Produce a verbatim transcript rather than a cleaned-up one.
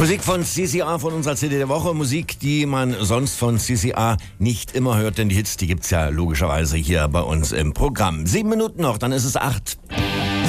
Musik von C C A von unserer C D der Woche. Musik, die man sonst von C C A nicht immer hört, denn die Hits, die gibt's ja logischerweise hier bei uns im Programm. Sieben Minuten noch, dann ist es acht.